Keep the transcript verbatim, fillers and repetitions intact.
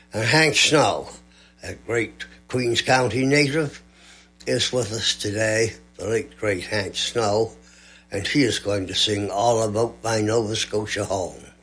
And Hank Snow, a great Queens County native, is with us today, the late great Hank Snow, and he is going to sing All About My Nova Scotia Home.